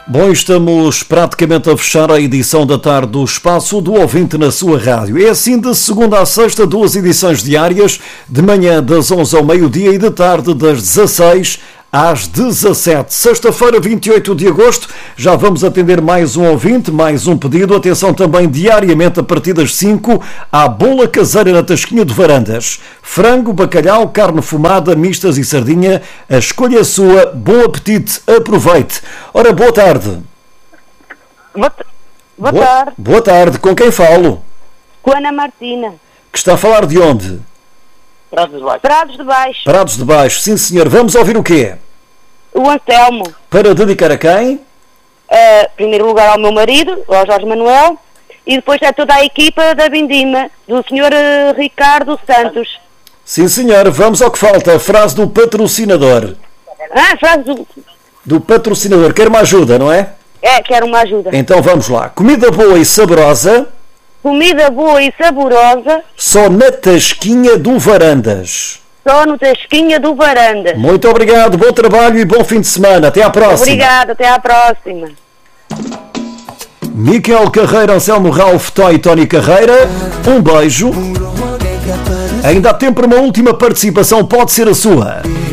Bom, estamos praticamente a fechar a edição da tarde do Espaço do Ouvinte na sua rádio. É assim de segunda a sexta, 2 edições diárias, de manhã das 11 ao meio-dia e de tarde das 16 às 17. Sexta-feira, 28 de agosto, já vamos atender mais um ouvinte, mais um pedido. Atenção também diariamente a partir das 5 à bola caseira na Tasquinha de Varandas. Frango, bacalhau, carne fumada, mistas e sardinha. A escolha é sua. Bom apetite. Aproveite. Ora, boa tarde. Boa tarde. Boa tarde. Com quem falo? Com Ana Martina. Que está a falar de onde? Prados de Baixo. Prados de Baixo. Prados de Baixo. Sim, senhor. Vamos ouvir o quê? O Anselmo. Para dedicar a quem? Primeiro lugar ao meu marido, ao Jorge Manuel, e depois a toda a equipa da Vindima, do Sr. Ricardo Santos. Sim, senhor. Vamos ao que falta. A frase do patrocinador. Frase do patrocinador. Quer uma ajuda, não é? Quero uma ajuda. Então vamos lá. Comida boa e saborosa. Comida boa e saborosa. Só na Tasquinha do Varandas. Só no Tasquinha do Varandas. Muito obrigado, bom trabalho e bom fim de semana. Até à próxima. Obrigada, até à próxima. Miquel Carreira, Anselmo Ralph, Toy Tony Carreira. Um beijo. Ainda há tempo para uma última participação, pode ser a sua.